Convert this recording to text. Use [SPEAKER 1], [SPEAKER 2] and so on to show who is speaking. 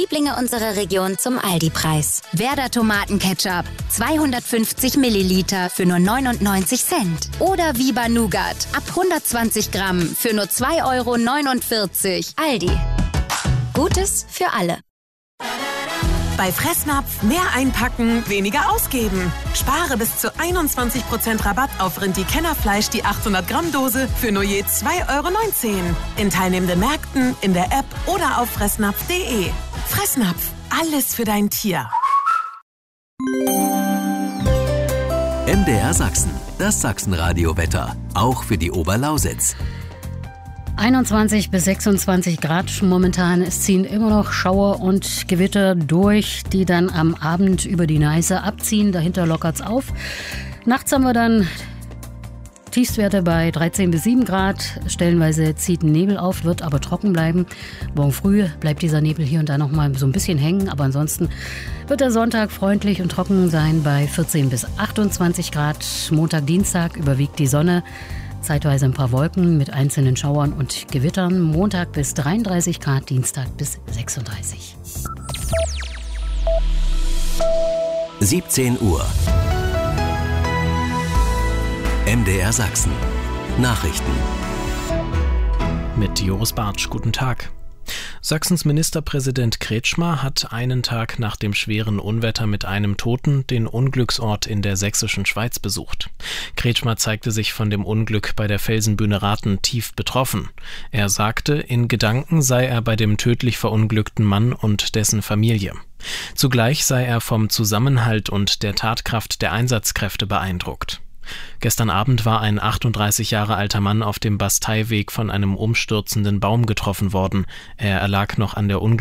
[SPEAKER 1] Lieblinge unserer Region zum Aldi-Preis.
[SPEAKER 2] Werder Tomatenketchup, 250 Milliliter für nur 99 Cent. Oder Viva Nougat, ab 120 Gramm für nur 2,49 €.
[SPEAKER 1] Aldi. Gutes für alle.
[SPEAKER 3] Bei Fressnapf mehr einpacken, weniger ausgeben. Spare bis zu 21% Rabatt auf Rindi-Kennerfleisch die 800-Gramm-Dose für nur je 2,19 € in teilnehmenden Märkten, in der App oder auf fressnapf.de. Fressnapf, alles für dein Tier.
[SPEAKER 4] MDR Sachsen, das Sachsenradio-Wetter, auch für die Oberlausitz.
[SPEAKER 5] 21 bis 26 Grad momentan. Es ziehen immer noch Schauer und Gewitter durch, die dann am Abend über die Neiße abziehen. Dahinter lockert's auf. Nachts haben wir dann Tiefstwerte bei 13 bis 7 Grad. Stellenweise zieht ein Nebel auf, wird aber trocken bleiben. Morgen früh bleibt dieser Nebel hier und da noch mal so ein bisschen hängen. Aber ansonsten wird der Sonntag freundlich und trocken sein bei 14 bis 28 Grad. Montag, Dienstag überwiegt die Sonne. Zeitweise ein paar Wolken mit einzelnen Schauern und Gewittern. Montag bis 33 Grad, Dienstag bis 36.
[SPEAKER 4] 17 Uhr. MDR Sachsen. Nachrichten.
[SPEAKER 6] Mit Joris Bartsch, guten Tag. Sachsens Ministerpräsident Kretschmer hat einen Tag nach dem schweren Unwetter mit einem Toten den Unglücksort in der sächsischen Schweiz besucht. Kretschmer zeigte sich von dem Unglück bei der Felsenbühne Rathen tief betroffen. Er sagte, in Gedanken sei er bei dem tödlich verunglückten Mann und dessen Familie. Zugleich sei er vom Zusammenhalt und der Tatkraft der Einsatzkräfte beeindruckt. Gestern Abend war ein 38 Jahre alter Mann auf dem Basteiweg von einem umstürzenden Baum getroffen worden. Er erlag noch an der